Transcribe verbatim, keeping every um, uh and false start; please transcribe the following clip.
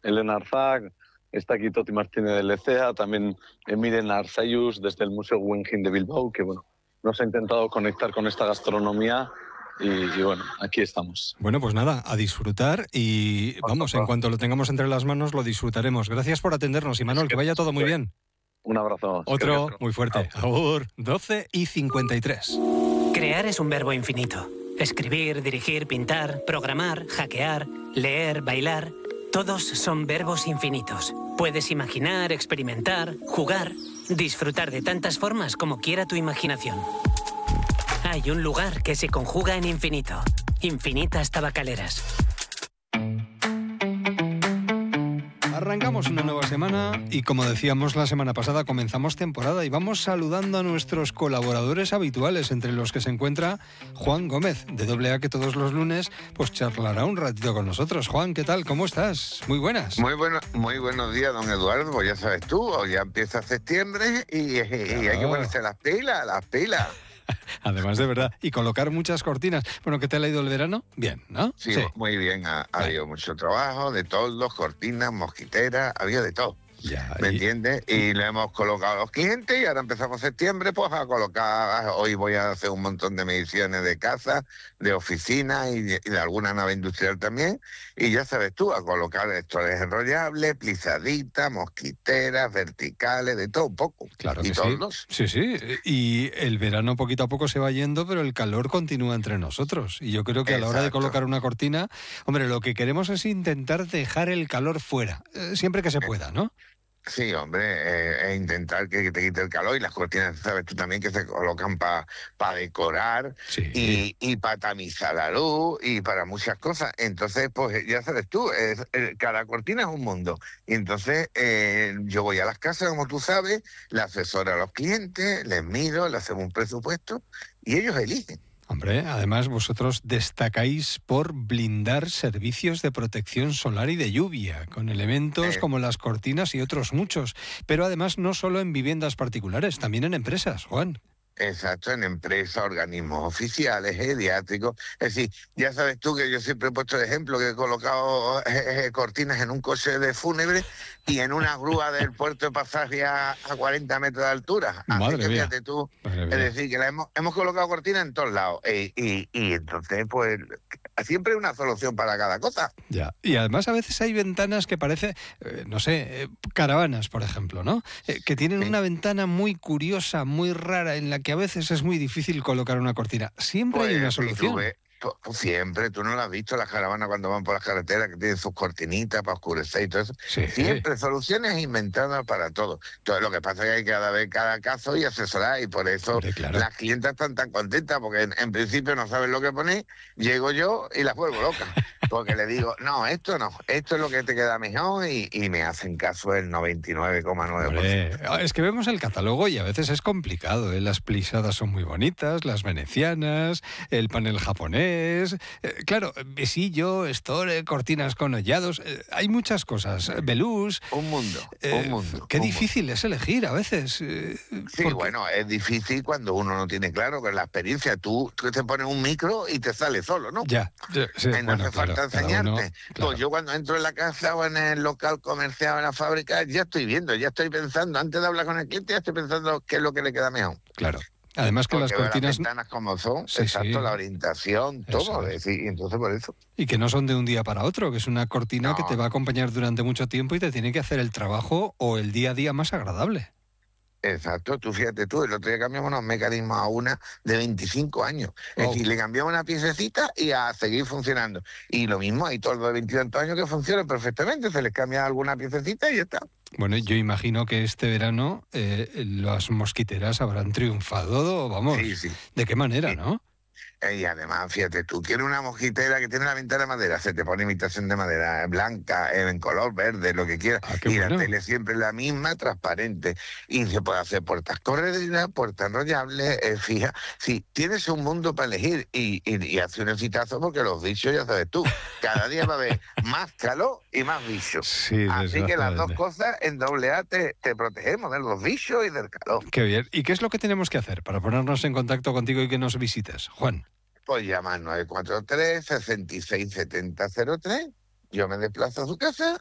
Elena Arzac, está aquí Toti Martínez de Lecea, también Miren Arzayus desde el Museo Guggenheim de Bilbao, que bueno, nos ha intentado conectar con esta gastronomía y, y bueno, aquí estamos. Bueno, pues nada, a disfrutar y vamos, en cuanto lo tengamos entre las manos lo disfrutaremos. Gracias por atendernos, Imanol, que vaya todo muy bien. Un abrazo. Otro muy fuerte. Agur, doce y cincuenta y tres. Crear es un verbo infinito. Escribir, dirigir, pintar, programar, hackear, leer, bailar... Todos son verbos infinitos. Puedes imaginar, experimentar, jugar, disfrutar de tantas formas como quiera tu imaginación. Hay un lugar que se conjuga en infinito. Infinitas Tabacaleras. Arrancamos una nueva semana y, como decíamos la semana pasada, comenzamos temporada y vamos saludando a nuestros colaboradores habituales, entre los que se encuentra Juan Gómez, de doble A, que todos los lunes pues charlará un ratito con nosotros. Juan, ¿qué tal? ¿Cómo estás? Muy buenas. Muy bueno, muy buenos días, don Eduardo. Pues ya sabes tú, ya empieza septiembre y, y, claro. y hay que ponerse las pilas, las pilas. Además, de verdad, y colocar muchas cortinas. Bueno, ¿qué tal ha ido el verano? Bien, ¿no? Sí, sí. Muy bien. Ha, ha habido mucho trabajo, de toldos, cortinas, mosquiteras, había de todo. Ya, ¿me y... entiendes? Y le hemos colocado a los clientes y ahora empezamos septiembre pues a colocar, hoy voy a hacer un montón de mediciones de casa, de oficina y de, y de alguna nave industrial también, y ya sabes tú, a colocar estores enrollables, plizaditas, mosquiteras, verticales, de todo un poco. Claro y que todos. sí. Sí, sí, y el verano poquito a poco se va yendo, pero el calor continúa entre nosotros, y yo creo que a la hora de colocar una cortina, hombre, lo que queremos es intentar dejar el calor fuera, eh, siempre que se pueda, ¿no? Sí, hombre, eh, e intentar que te quite el calor, y las cortinas, sabes tú también, que se colocan para pa decorar, sí. y, y para tamizar la luz y para muchas cosas. Entonces, pues ya sabes tú, es, eh, cada cortina es un mundo. Y entonces eh, yo voy a las casas, como tú sabes, le asesoro a los clientes, les miro, les hacemos un presupuesto y ellos eligen. Hombre, además vosotros destacáis por blindar servicios de protección solar y de lluvia, con elementos eh. como las cortinas y otros muchos. Pero además no solo en viviendas particulares, también en empresas, Juan. Exacto, en empresas, organismos oficiales, geriátricos. Es decir, ya sabes tú que yo siempre he puesto el ejemplo que he colocado eh, cortinas en un coche de fúnebre y en una grúa del puerto de pasaje a, a cuarenta metros de altura. Así Madre que mía. fíjate tú, Madre es mía. decir, que la hemos, hemos colocado cortinas en todos lados. Y, y, y entonces, pues, siempre hay una solución para cada cosa. Ya, y además a veces hay ventanas que parece, eh, no sé, eh, caravanas, por ejemplo, ¿no? Eh, que tienen sí. una ventana muy curiosa, muy rara, en la que a veces es muy difícil colocar una cortina. Siempre pues, hay una sí, solución. Tú ves, tú, siempre, tú no lo has visto, las caravanas cuando van por las carreteras que tienen sus cortinitas para oscurecer y todo eso. Sí. Siempre soluciones inventadas para todo. Entonces lo que pasa es que hay que cada vez cada caso y asesorar, y por eso Hombre, claro. las clientas están tan contentas, porque en, en principio no saben lo que poner, llego yo y las vuelvo locas. Porque le digo, no, esto no, esto es lo que te queda mejor, y, y me hacen caso el noventa y nueve coma nueve por ciento. Es que vemos el catálogo y a veces es complicado, ¿eh? Las plisadas son muy bonitas, las venecianas, el panel japonés, eh, claro, visillo, store, cortinas con hollados, eh, hay muchas cosas, velús. Un mundo, eh, un mundo. Qué un difícil mundo. es elegir a veces. Eh, sí, porque... bueno, es difícil cuando uno no tiene claro con la experiencia. Tú, tú te pones un micro y te sale solo, ¿no? Ya, ya sí, no bueno, hace falta claro, enseñarte. Uno, claro. Pues yo cuando entro en la casa o en el local comercial, en la fábrica, ya estoy viendo, ya estoy pensando, antes de hablar con el cliente, ya estoy pensando qué es lo que le queda mejor. Claro. Además que porque las cortinas... las ventanas como son, sí, exacto, sí. la orientación, todo, es. decir, y entonces por eso. Y que no son de un día para otro, que es una cortina no. que te va a acompañar durante mucho tiempo y te tiene que hacer el trabajo o el día a día más agradable. Exacto, tú fíjate tú, el otro día cambiamos unos mecanismos a una de veinticinco años. Es oh. decir, le cambiamos una piececita y a seguir funcionando. Y lo mismo, hay todos los de veintitantos años que funcionan perfectamente, se les cambia alguna piececita y ya está. Bueno, yo imagino que este verano eh, las mosquiteras habrán triunfado, vamos, sí, sí. ¿de qué manera, sí. no? Y además, fíjate, tú quieres una mosquitera que tiene la ventana de madera, se te pone imitación de madera blanca, en color verde, lo que quieras. Ah, y bueno. La tele siempre la misma, transparente. Y se puede hacer puertas correderas, puertas enrollables, eh, fija. Sí, tienes un mundo para elegir y, y, y hace un exitazo, porque los bichos, ya sabes tú, cada día va a haber más calor y más bichos. Sí, así que las dos cosas en doble A te, te protegemos de los bichos y del calor. Qué bien. ¿Y qué es lo que tenemos que hacer para ponernos en contacto contigo y que nos visites, Juan? Pues llama al nueve cuatro tres, seis seis siete cero cero tres, yo me desplazo a su casa